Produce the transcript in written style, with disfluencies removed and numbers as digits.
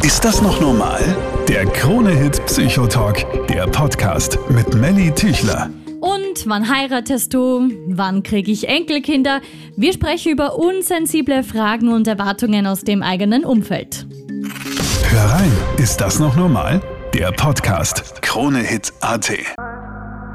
Ist das noch normal? Der Krone-Hit Psychotalk, der Podcast mit Melly Tüchler. Und wann heiratest du? Wann kriege ich Enkelkinder? Wir sprechen über unsensible Fragen und Erwartungen aus dem eigenen Umfeld. Hör rein, ist das noch normal? Der Podcast Krone-Hit.at.